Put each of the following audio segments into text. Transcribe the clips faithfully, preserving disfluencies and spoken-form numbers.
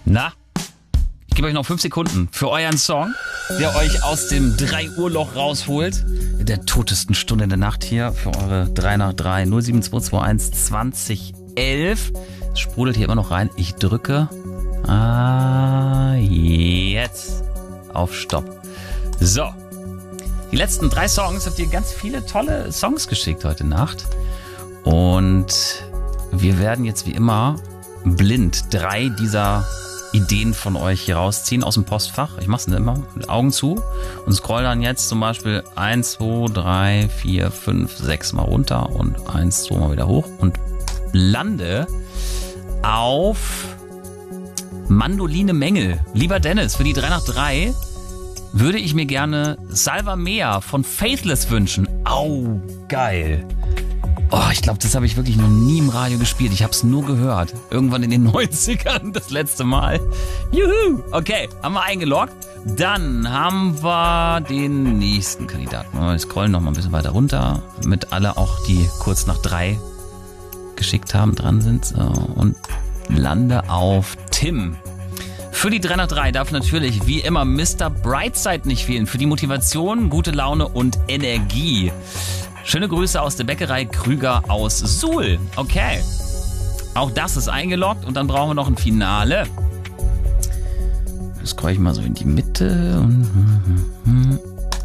Na? Ich gebe euch noch fünf Sekunden für euren Song, der euch aus dem drei Uhr Loch rausholt. In der totesten Stunde der Nacht hier für eure drei nach drei null sieben zwei zwei eins zwanzig elf. Es sprudelt hier immer noch rein. Ich drücke ah, jetzt auf Stopp. So. Die letzten drei Songs habt ihr ganz viele tolle Songs geschickt heute Nacht. Und wir werden jetzt wie immer blind drei dieser Ideen von euch hier rausziehen aus dem Postfach. Ich mache es immer mit Augen zu und scroll dann jetzt zum Beispiel eins, zwei, drei, vier, fünf, sechs mal runter und eins, zwei mal wieder hoch und lande auf Mandoline Mängel. Lieber Dennis, für die drei nach drei würde ich mir gerne Salva Mea von Faithless wünschen. Au, geil. Oh, ich glaube, das habe ich wirklich noch nie im Radio gespielt. Ich habe es nur gehört. Irgendwann in den neunzigern, das letzte Mal. Juhu! Okay, haben wir eingeloggt. Dann haben wir den nächsten Kandidaten. Wir scrollen noch mal ein bisschen weiter runter, damit alle auch, die kurz nach drei geschickt haben, dran sind. So, und lande auf Tim. Für die drei nach drei darf natürlich wie immer Mister Brightside nicht fehlen. Für die Motivation, gute Laune und Energie. Schöne Grüße aus der Bäckerei Krüger aus Suhl. Okay. Auch das ist eingeloggt und dann brauchen wir noch ein Finale. Das scroll ich mal so in die Mitte und,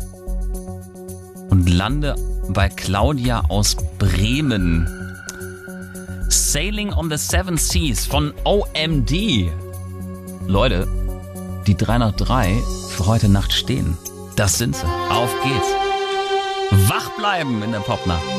und lande bei Claudia aus Bremen. Sailing on the Seven Seas von O M D. Leute, die drei nach drei für heute Nacht stehen. Das sind sie. Auf geht's. Wach bleiben in der Popnacht.